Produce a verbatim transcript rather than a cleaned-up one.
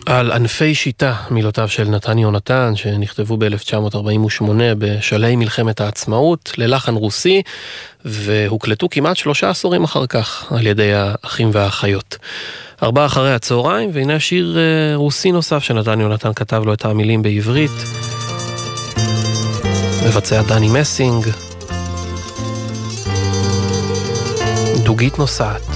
על ענפי שיטה, מילותיו של נתן יונתן, שנכתבו ב-אלף תשע מאות ארבעים ושמונה בשלהי מלחמת העצמאות, ללחן רוסי, והוקלטו כמעט שלושה עשורים אחר כך על ידי האחים והאחיות. ארבעה אחרי הצהריים, והנה השיר רוסי נוסף שנתן יונתן כתב לו את המילים בעברית. מבצע דני מסינג, דוגית נוסעת.